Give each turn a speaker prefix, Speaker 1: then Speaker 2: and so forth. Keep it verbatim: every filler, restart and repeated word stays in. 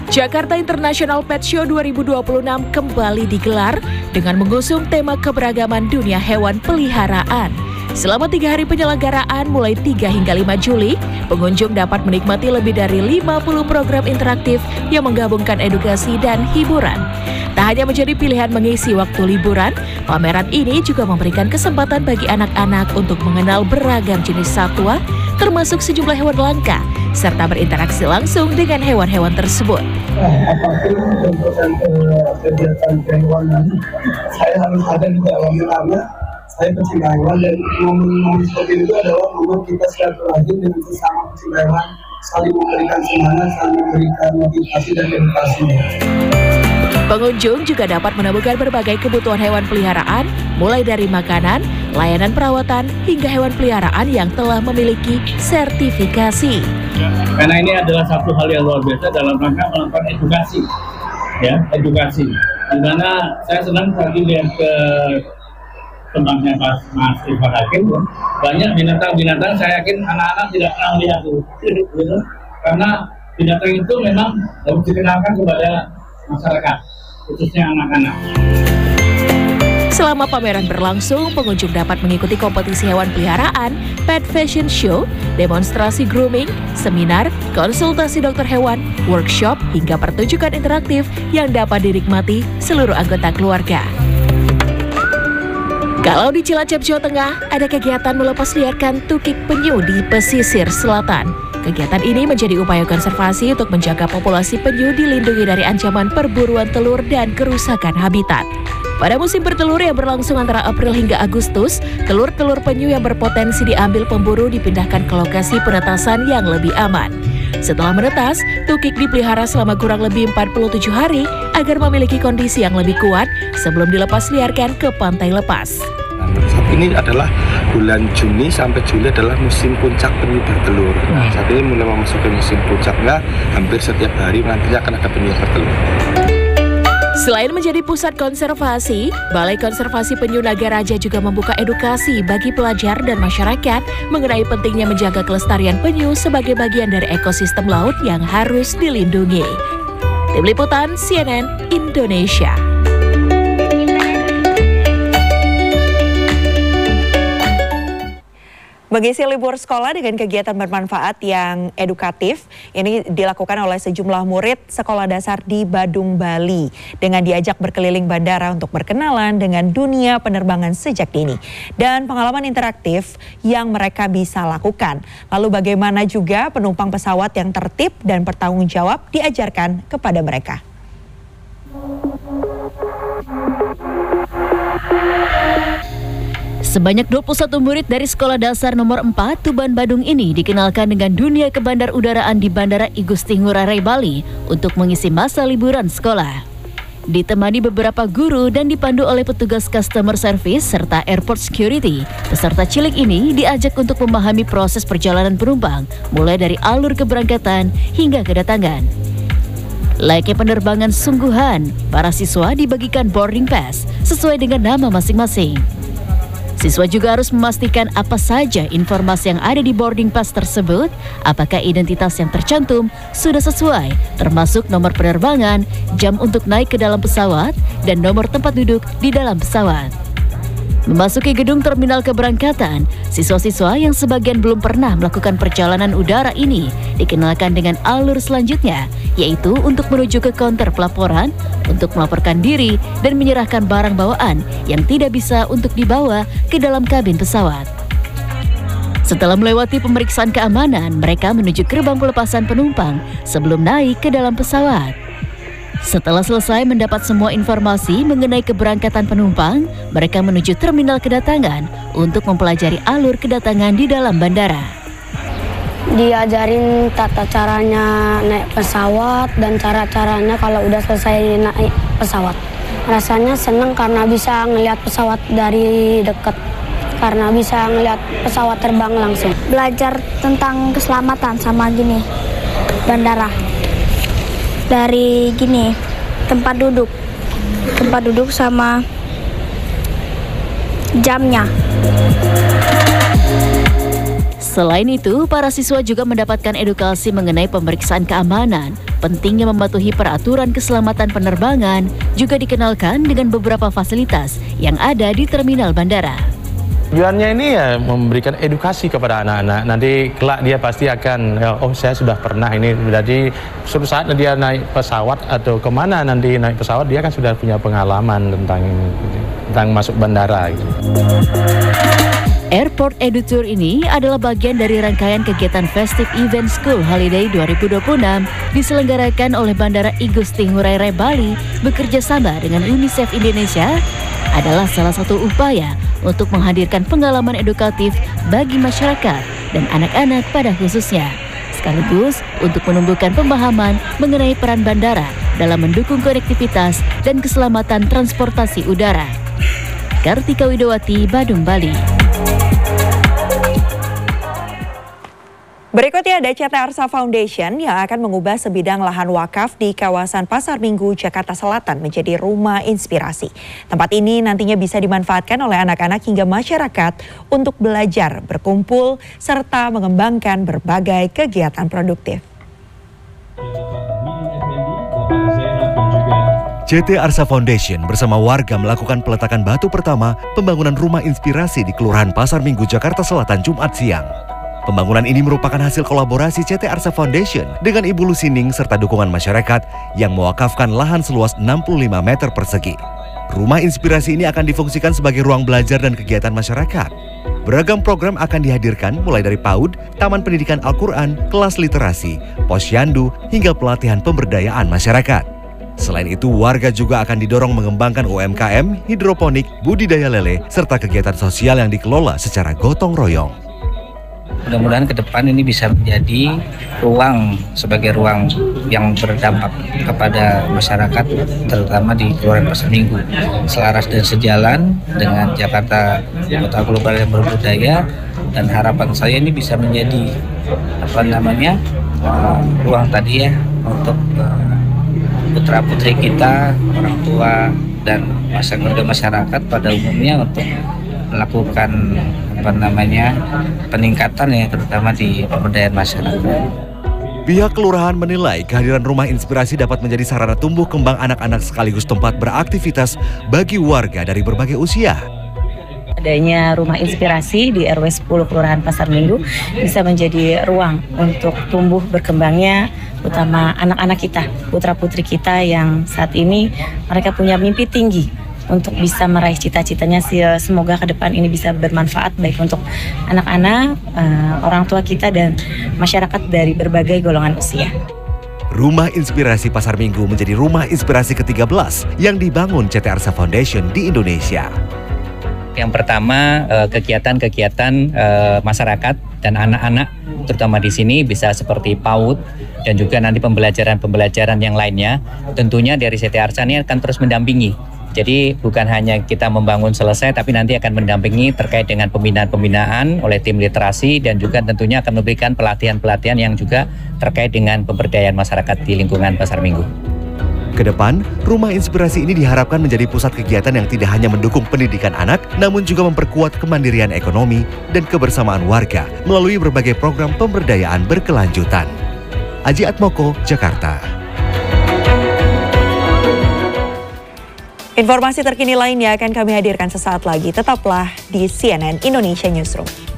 Speaker 1: Jakarta International Pet Show dua ribu dua puluh enam kembali digelar dengan mengusung tema keberagaman dunia hewan peliharaan. Selama tiga hari penyelenggaraan mulai tiga hingga lima Juli, pengunjung dapat menikmati lebih dari lima puluh program interaktif yang menggabungkan edukasi dan hiburan. Tak hanya menjadi pilihan mengisi waktu liburan, pameran ini juga memberikan kesempatan bagi anak-anak untuk mengenal beragam jenis satwa, termasuk sejumlah hewan langka, serta berinteraksi langsung dengan hewan-hewan tersebut.
Speaker 2: Apapun bentuk kegiatan kehewanan, saya harus ada di dalamnya karena saya pecinta hewan, dan momen-momen seperti itu adalah momen kita silaturahim dengan sesama pecinta hewan, saling memberikan semangat, saling memberikan motivasi dan edukasi.
Speaker 1: Pengunjung juga dapat menemukan berbagai kebutuhan hewan peliharaan, mulai dari makanan, layanan perawatan, hingga hewan peliharaan yang telah memiliki sertifikasi.
Speaker 3: Karena ini adalah satu hal yang luar biasa dalam rangka melakukan edukasi, ya edukasi. Dimana saya senang tadi lihat ke tempatnya Mas Mas Irfan Hakim, banyak binatang-binatang saya yakin anak-anak tidak pernah melihat itu, gitu. Karena binatang itu memang harus dikenalkan kepada masyarakat, khususnya anak-anak.
Speaker 1: Selama pameran berlangsung, pengunjung dapat mengikuti kompetisi hewan peliharaan, pet fashion show, demonstrasi grooming, seminar, konsultasi dokter hewan, workshop, hingga pertunjukan interaktif yang dapat dinikmati seluruh anggota keluarga. Kalau di Cilacap, Jawa Tengah, ada kegiatan melepas liarkan tukik penyu di pesisir selatan. Kegiatan ini menjadi upaya konservasi untuk menjaga populasi penyu dilindungi dari ancaman perburuan telur dan kerusakan habitat. Pada musim bertelur yang berlangsung antara April hingga Agustus, telur-telur penyu yang berpotensi diambil pemburu dipindahkan ke lokasi penetasan yang lebih aman. Setelah menetas, tukik dipelihara selama kurang lebih empat puluh tujuh hari agar memiliki kondisi yang lebih kuat sebelum dilepas liarkan ke pantai lepas.
Speaker 4: Saat ini adalah bulan Juni sampai Juli adalah musim puncak penyu bertelur. Nah, saat ini mulai memasuki musim puncaknya, hampir setiap hari nantinya akan ada penyu bertelur.
Speaker 1: Selain menjadi pusat konservasi, Balai Konservasi Penyu Nagaraja juga membuka edukasi bagi pelajar dan masyarakat mengenai pentingnya menjaga kelestarian penyu sebagai bagian dari ekosistem laut yang harus dilindungi. Tim Liputan C N N Indonesia.
Speaker 5: Mengisi libur sekolah dengan kegiatan bermanfaat yang edukatif, ini dilakukan oleh sejumlah murid sekolah dasar di Badung, Bali, dengan diajak berkeliling bandara untuk berkenalan dengan dunia penerbangan sejak dini dan pengalaman interaktif yang mereka bisa lakukan. Lalu bagaimana juga penumpang pesawat yang tertib dan bertanggung jawab diajarkan kepada mereka.
Speaker 6: Sebanyak dua puluh satu murid dari Sekolah Dasar Nomor empat Tuban Badung ini dikenalkan dengan dunia kebandar udaraan di Bandara I Gusti Ngurah Rai Bali untuk mengisi masa liburan sekolah. Ditemani beberapa guru dan dipandu oleh petugas customer service serta airport security, peserta cilik ini diajak untuk memahami proses perjalanan penumpang mulai dari alur keberangkatan hingga kedatangan. Layaknya penerbangan sungguhan, para siswa dibagikan boarding pass sesuai dengan nama masing-masing. Siswa juga harus memastikan apa saja informasi yang ada di boarding pass tersebut, apakah identitas yang tercantum sudah sesuai, termasuk nomor penerbangan, jam untuk naik ke dalam pesawat, dan nomor tempat duduk di dalam pesawat. Memasuki gedung terminal keberangkatan, siswa-siswa yang sebagian belum pernah melakukan perjalanan udara ini dikenalkan dengan alur selanjutnya, yaitu untuk menuju ke konter pelaporan, untuk melaporkan diri dan menyerahkan barang bawaan yang tidak bisa untuk dibawa ke dalam kabin pesawat. Setelah melewati pemeriksaan keamanan, mereka menuju gerbang pelepasan penumpang sebelum naik ke dalam pesawat. Setelah selesai mendapat semua informasi mengenai keberangkatan penumpang, mereka menuju terminal kedatangan untuk mempelajari alur kedatangan di dalam bandara.
Speaker 7: Diajarin tata caranya naik pesawat dan cara-caranya kalau udah selesai naik pesawat. Rasanya senang karena bisa ngelihat pesawat dari dekat, karena bisa ngelihat pesawat terbang langsung.
Speaker 8: Belajar tentang keselamatan sama gini, bandara. Dari gini, tempat duduk, tempat duduk sama jamnya.
Speaker 6: Selain itu, para siswa juga mendapatkan edukasi mengenai pemeriksaan keamanan, pentingnya mematuhi peraturan keselamatan penerbangan juga dikenalkan dengan beberapa fasilitas yang ada di terminal bandara.
Speaker 9: Tujuannya ini ya memberikan edukasi kepada anak-anak. Nanti kelak dia pasti akan, oh saya sudah pernah ini. Jadi suatu saat dia naik pesawat atau kemana nanti naik pesawat, dia kan sudah punya pengalaman tentang ini, tentang masuk bandara. Gitu.
Speaker 6: Airport Edu Tour ini adalah bagian dari rangkaian kegiatan Festive Event School Holiday dua ribu dua puluh enam diselenggarakan oleh Bandara Igusti Ngurah Rai Bali bekerja sama dengan UNICEF Indonesia, adalah salah satu upaya untuk menghadirkan pengalaman edukatif bagi masyarakat dan anak-anak pada khususnya, sekaligus untuk menumbuhkan pemahaman mengenai peran bandara dalam mendukung konektivitas dan keselamatan transportasi udara. Kartika Widowati, Badung, Bali.
Speaker 5: Berikutnya ada C T Arsa Foundation yang akan mengubah sebidang lahan wakaf di kawasan Pasar Minggu, Jakarta Selatan menjadi rumah inspirasi. Tempat ini nantinya bisa dimanfaatkan oleh anak-anak hingga masyarakat untuk belajar, berkumpul, serta mengembangkan berbagai kegiatan produktif.
Speaker 10: C T Arsa Foundation bersama warga melakukan peletakan batu pertama pembangunan rumah inspirasi di Kelurahan Pasar Minggu, Jakarta Selatan, Jumat siang. Pembangunan ini merupakan hasil kolaborasi C T Arsa Foundation dengan Ibu Lusining serta dukungan masyarakat yang mewakafkan lahan seluas enam puluh lima meter persegi. Rumah inspirasi ini akan difungsikan sebagai ruang belajar dan kegiatan masyarakat. Beragam program akan dihadirkan mulai dari PAUD, Taman Pendidikan Al-Quran, kelas literasi, posyandu, hingga pelatihan pemberdayaan masyarakat. Selain itu, warga juga akan didorong mengembangkan U M K M, hidroponik, budidaya lele, serta kegiatan sosial yang dikelola secara gotong royong.
Speaker 11: Mudah-mudahan ke depan ini bisa menjadi ruang sebagai ruang yang berdampak kepada masyarakat, terutama di Kelurahan Pasar Minggu, selaras dan sejalan dengan Jakarta Kota Global yang berbudaya, dan harapan saya ini bisa menjadi apa namanya uh, ruang tadi ya untuk uh, putra putri kita, orang tua dan masyarakat masyarakat pada umumnya untuk melakukan apa namanya peningkatan ya, terutama di pemberdayaan masyarakat.
Speaker 10: Pihak kelurahan menilai kehadiran rumah inspirasi dapat menjadi sarana tumbuh kembang anak-anak sekaligus tempat beraktivitas bagi warga dari berbagai usia.
Speaker 12: Adanya rumah inspirasi di R W sepuluh Kelurahan Pasar Minggu bisa menjadi ruang untuk tumbuh berkembangnya utama anak-anak kita, putra-putri kita yang saat ini mereka punya mimpi tinggi untuk bisa meraih cita-citanya. Semoga ke depan ini bisa bermanfaat baik untuk anak-anak, uh, orang tua kita dan masyarakat dari berbagai golongan usia.
Speaker 10: Rumah Inspirasi Pasar Minggu menjadi rumah inspirasi ke tiga belas yang dibangun C T Arsa Foundation di Indonesia.
Speaker 11: Yang pertama, kegiatan-kegiatan masyarakat dan anak-anak terutama di sini bisa seperti PAUD dan juga nanti pembelajaran-pembelajaran yang lainnya. Tentunya dari C T Arsa ini akan terus mendampingi. Jadi bukan hanya kita membangun selesai, tapi nanti akan mendampingi terkait dengan pembinaan-pembinaan oleh tim literasi dan juga tentunya akan memberikan pelatihan-pelatihan yang juga terkait dengan pemberdayaan masyarakat di lingkungan Pasar Minggu.
Speaker 10: Kedepan, rumah inspirasi ini diharapkan menjadi pusat kegiatan yang tidak hanya mendukung pendidikan anak, namun juga memperkuat kemandirian ekonomi dan kebersamaan warga melalui berbagai program pemberdayaan berkelanjutan. Aji Atmoko, Jakarta.
Speaker 5: Informasi terkini lainnya akan kami hadirkan sesaat lagi. Tetaplah di C N N Indonesia Newsroom.